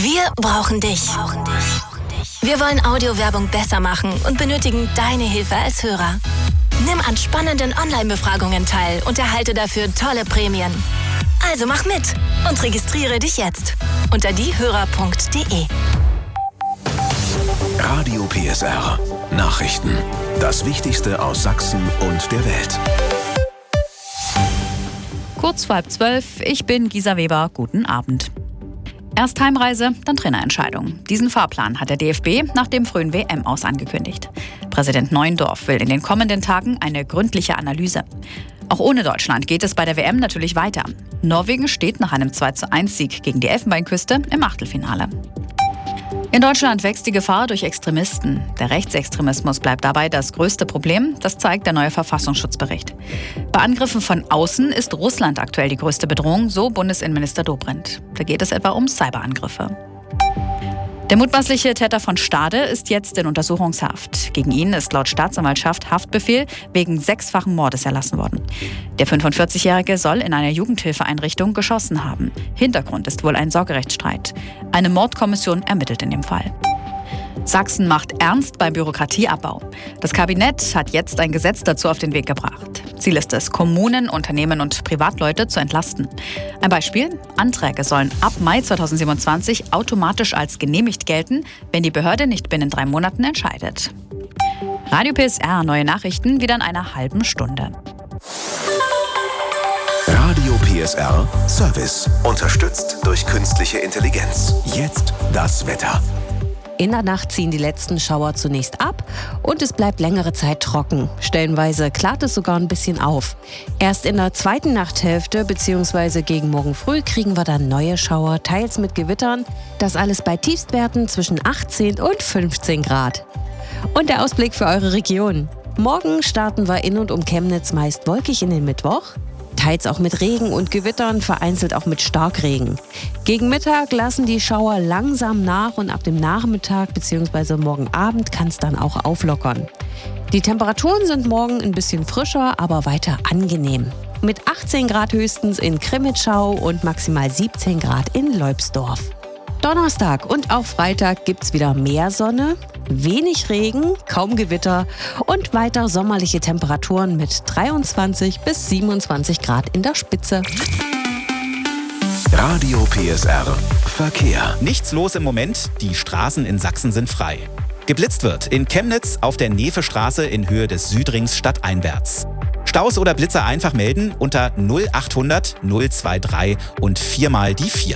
Wir brauchen dich. Wir wollen Audiowerbung besser machen und benötigen deine Hilfe als Hörer. Nimm an spannenden Online-Befragungen teil und erhalte dafür tolle Prämien. Also mach mit und registriere dich jetzt unter diehörer.de. Radio PSR. Nachrichten. Das Wichtigste aus Sachsen und der Welt. Kurz vor 11:30, ich bin Gisa Weber. Guten Abend. Erst Heimreise, dann Trainerentscheidung. Diesen Fahrplan hat der DFB nach dem frühen WM-Aus angekündigt. Präsident Neuendorf will in den kommenden Tagen eine gründliche Analyse. Auch ohne Deutschland geht es bei der WM natürlich weiter. Norwegen steht nach einem 2:1-Sieg gegen die Elfenbeinküste im Achtelfinale. In Deutschland wächst die Gefahr durch Extremisten. Der Rechtsextremismus bleibt dabei das größte Problem, das zeigt der neue Verfassungsschutzbericht. Bei Angriffen von außen ist Russland aktuell die größte Bedrohung, so Bundesinnenminister Dobrindt. Da geht es etwa um Cyberangriffe. Der mutmaßliche Täter von Stade ist jetzt in Untersuchungshaft. Gegen ihn ist laut Staatsanwaltschaft Haftbefehl wegen 6-fachen Mordes erlassen worden. Der 45-Jährige soll in einer Jugendhilfeeinrichtung geschossen haben. Hintergrund ist wohl ein Sorgerechtsstreit. Eine Mordkommission ermittelt in dem Fall. Sachsen macht ernst beim Bürokratieabbau. Das Kabinett hat jetzt ein Gesetz dazu auf den Weg gebracht. Ziel ist es, Kommunen, Unternehmen und Privatleute zu entlasten. Ein Beispiel: Anträge sollen ab Mai 2027 automatisch als genehmigt gelten, wenn die Behörde nicht binnen 3 Monaten entscheidet. Radio PSR, neue Nachrichten wieder in einer halben Stunde. Radio PSR Service. Unterstützt durch künstliche Intelligenz. Jetzt das Wetter. In der Nacht ziehen die letzten Schauer zunächst ab und es bleibt längere Zeit trocken. Stellenweise klart es sogar ein bisschen auf. Erst in der zweiten Nachthälfte bzw. gegen morgen früh kriegen wir dann neue Schauer, teils mit Gewittern. Das alles bei Tiefstwerten zwischen 18 und 15 Grad. Und der Ausblick für eure Region. Morgen starten wir in und um Chemnitz meist wolkig in den Mittwoch. Teils auch mit Regen und Gewittern, vereinzelt auch mit Starkregen. Gegen Mittag lassen die Schauer langsam nach und ab dem Nachmittag bzw. morgen Abend kann es dann auch auflockern. Die Temperaturen sind morgen ein bisschen frischer, aber weiter angenehm. Mit 18 Grad höchstens in Krimitschau und maximal 17 Grad in Leubsdorf. Donnerstag und auch Freitag gibt's wieder mehr Sonne, wenig Regen, kaum Gewitter und weiter sommerliche Temperaturen mit 23 bis 27 Grad in der Spitze. Radio PSR Verkehr. Nichts los im Moment, die Straßen in Sachsen sind frei. Geblitzt wird in Chemnitz auf der Nevestraße in Höhe des Südrings stadteinwärts. Staus oder Blitzer einfach melden unter 0800 023 und 4 mal die 4.